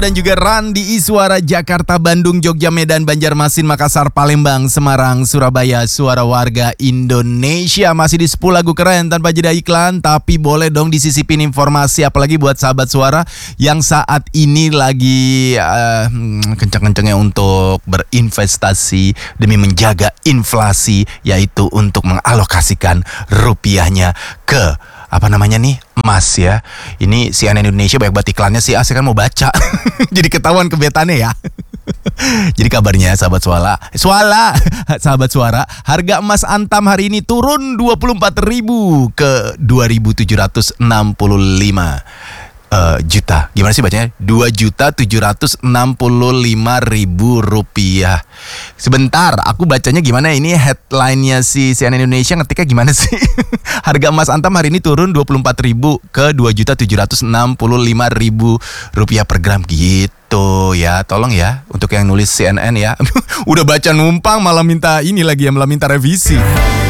Dan juga Randi Iswara Jakarta, Bandung, Jogja, Medan, Banjarmasin, Makassar, Palembang, Semarang, Surabaya. Suara warga Indonesia. Masih di 10 lagu keren tanpa jeda iklan. Tapi boleh dong disisipin informasi, apalagi buat sahabat suara yang saat ini lagi kenceng-kencengnya untuk berinvestasi demi menjaga inflasi, yaitu untuk mengalokasikan rupiahnya ke emas ya. Ini CNN Indonesia banyak banget iklannya sih. Saya kan mau baca. Jadi ketahuan kebetannya ya. Jadi kabarnya sahabat sahabat suara, harga emas Antam hari ini turun 24.000 ke 2.765 juta. Gimana sih bacanya? 2.765.000 rupiah. Sebentar, aku bacanya gimana? Ini headline-nya si CNN Indonesia ngetiknya gimana sih? Harga emas Antam hari ini turun 24.000 ke 2.765.000 rupiah per gram gitu ya. Tolong ya untuk yang nulis CNN ya. Udah baca numpang malah minta ini lagi ya, malah minta revisi.